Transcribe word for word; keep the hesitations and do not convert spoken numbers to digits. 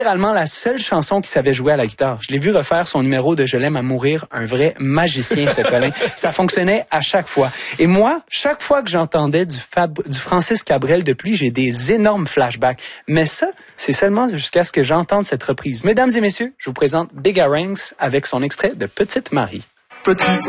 littéralement la seule chanson qu'il savait jouer à la guitare. Je l'ai vu refaire son numéro de Je l'aime à mourir, un vrai magicien, ce Colin. Ça fonctionnait à chaque fois. Et moi, chaque fois que j'entendais du, Fab, du Francis Cabrel de pluie, j'ai des énormes flashbacks. Mais ça, c'est seulement jusqu'à ce que j'entende cette reprise. Mesdames et messieurs, je vous présente Big Aranx avec son extrait de Petite Marie. Petite